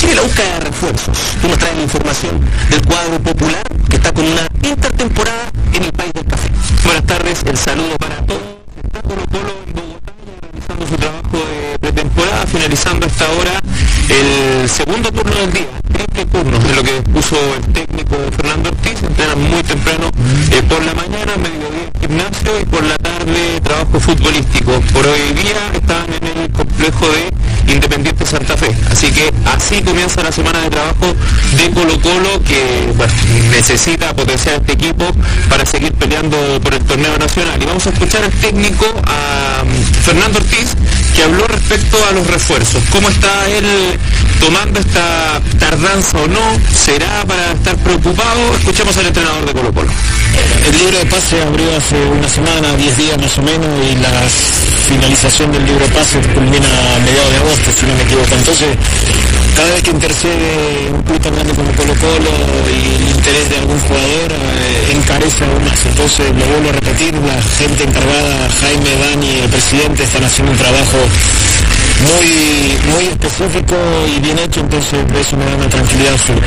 sigue la búsqueda de refuerzos. Tú nos traes la información del cuadro popular que está con una intertemporada en el país del café. Buenas tardes, el saludo para todos. Está Colo-Colo en Bogotá realizando su trabajo de pretemporada, finalizando hasta ahora el segundo turno del día, triple turno, de lo que puso el técnico Fernando Ortiz. Entrenan muy temprano por la mañana, mediodía gimnasio y por la tarde trabajo futbolístico. Por hoy día estaban en el complejo de Independiente Santa Fe. Así que así comienza la semana de trabajo de Colo-Colo, que bueno, necesita potenciar este equipo para seguir peleando por el torneo nacional. Y vamos a escuchar al técnico, a Fernando Ortiz, que habló respecto a los refuerzos. ¿Cómo está él tomando esta tardanza o no? ¿Será para estar preocupado? Escuchemos al entrenador de Colo-Colo. El libro de pase abrió hace una semana, 10 días más o menos, y la finalización del libro de pase culmina a mediados de agosto, si no me equivoco. Entonces, cada vez que intercede un club tan grande como Colo-Colo y el interés de algún jugador, encarece aún más. Entonces, lo vuelvo a repetir, la gente encargada, Jaime, Dani, el presidente, están haciendo un trabajo muy específico y bien hecho, entonces eso me da una tranquilidad absoluta.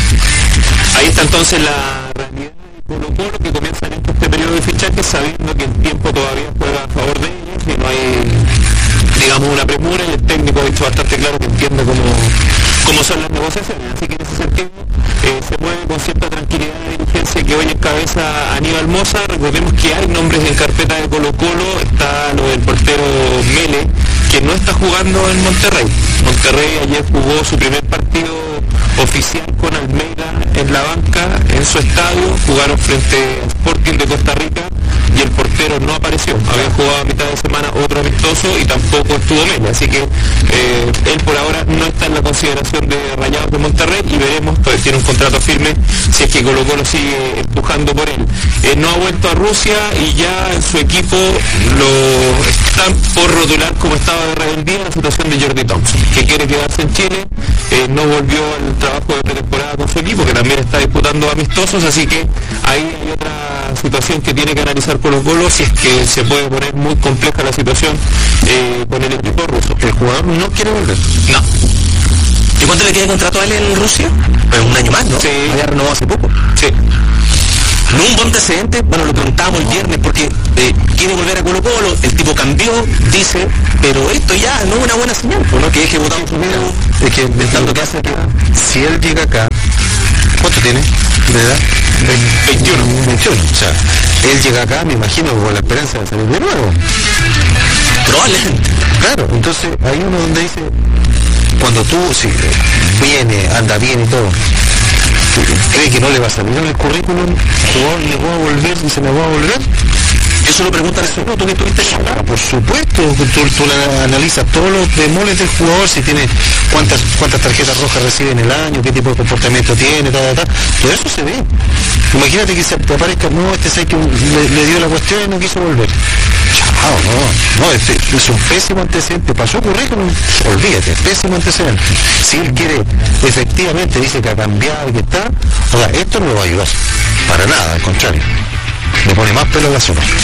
Ahí está entonces la realidad de Colo-Colo, que comienza en este periodo de fichaje sabiendo que el tiempo todavía juega a favor de ellos y no hay, digamos, una premura, y el técnico ha dicho bastante claro que entiende cómo son las negociaciones. Así que en ese sentido se mueve con cierta tranquilidad la dirigencia que hoy encabeza Aníbal Mosa. Recordemos que hay nombres en carpeta de Colo-Colo, está lo del portero Mele, que no está jugando en Monterrey. Monterrey ayer jugó su primer partido oficial con Almeida en la banca, en su estadio, jugaron frente a Sporting de Costa Rica y el portero no apareció. Había jugado a mitad de semana otro amistoso y tampoco estuvo Mele, así que él por ahora no está en la consideración de Rayados de Monterrey, y veremos, pues tiene un contrato firme, si es que Colo-Colo sigue empujando por él. No ha vuelto a Rusia y ya en su equipo lo están por rotular como estaba de rebeldía la situación de Jordi Thompson, que quiere quedarse en Chile. No volvió al trabajo de pretemporada con su equipo, que también está disputando amistosos, así que ahí hay otra situación que tiene que analizar Colo-Colo, si es que se puede poner muy compleja la situación con el equipo ruso. El jugador no quiere volver. No. ¿Y cuánto le queda de contrato a él en Rusia? Pues un año más, ¿no? Sí. Había renovado hace poco. Sí. No un buen antecedente, bueno, lo preguntábamos el viernes porque quiere volver a Colo-Colo, el tipo cambió, dice, pero esto ya no es una buena señal, ¿no? Que deje votado primero. Es que lo que hace que si él llega acá, ¿cuánto tiene de edad? 21. O sea, él llega acá, me imagino, con la esperanza de salir de nuevo. Probablemente. Claro, entonces hay uno donde dice, cuando tú, si viene, anda bien y todo, ¿cree que no le va a salir en el currículum? ¿Jugador llegó a volver y se me va a volver? Eso lo preguntan a tú que estuviste allá. Por supuesto, tú analizas todos los bemoles del jugador, si tiene cuántas tarjetas rojas recibe en el año, qué tipo de comportamiento tiene, todo eso se ve. Imagínate que se aparezca, no, sabe que le dio la cuestión y no quiso volver. Chao, no, es un pésimo antecedente. Pasó currículum, olvídate, pésimo antecedente. Si él quiere, efectivamente dice que ha cambiado y que está, o sea, esto no lo va a ayudar, para nada, al contrario. Le pone más pelo a la sopa.